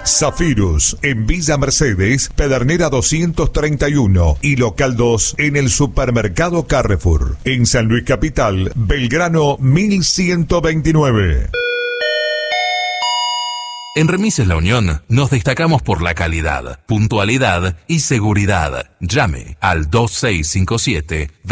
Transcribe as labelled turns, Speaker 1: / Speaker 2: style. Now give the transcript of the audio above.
Speaker 1: Zafirus en Villa Mercedes, Pedernera 231 y Local 2 en el Supermercado Carrefour. En San Luis Capital, Belgrano 1129.
Speaker 2: En Remises La Unión nos destacamos por la calidad, puntualidad y seguridad. Llame al 2657